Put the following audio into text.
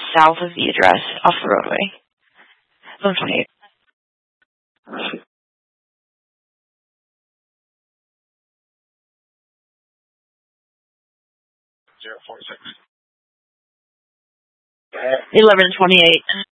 south of the address, off the roadway. 1128. 046. 1128.